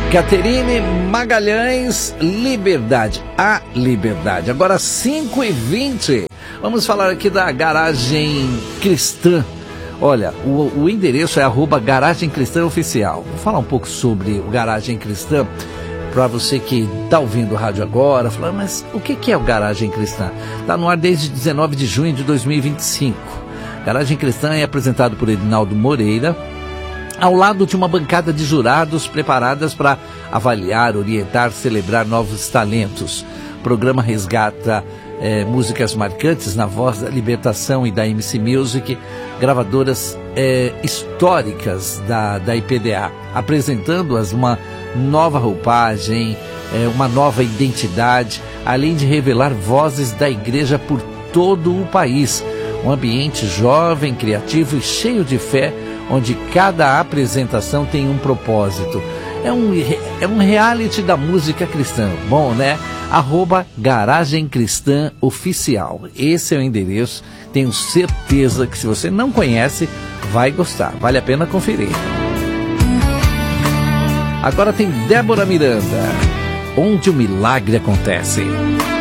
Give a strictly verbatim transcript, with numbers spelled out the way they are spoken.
Caterine Magalhães, Liberdade, a Liberdade. Agora cinco e vinte, vamos falar aqui da Garagem Cristã. Olha, o, o endereço é arroba Garagem Cristã Oficial. Vou falar um pouco sobre o Garagem Cristã, para você que está ouvindo o rádio agora, falando, mas o que, que é o Garagem Cristã? Está no ar desde dezenove de junho de dois mil e vinte e cinco. Garagem Cristã é apresentado por Edinaldo Moreira, ao lado de uma bancada de jurados preparadas para avaliar, orientar, celebrar novos talentos. O programa resgata é, músicas marcantes na voz da Libertação e da M C Music, gravadoras é, históricas da, da I P D A, apresentando-as uma nova roupagem, é, uma nova identidade, além de revelar vozes da igreja por todo o país. Um ambiente jovem, criativo e cheio de fé, onde cada apresentação tem um propósito. É um, é um reality da música cristã. Bom, né? Arroba Garagem Cristã Oficial. Esse é o endereço. Tenho certeza que se você não conhece, vai gostar. Vale a pena conferir. Agora tem Débora Miranda, onde o milagre acontece.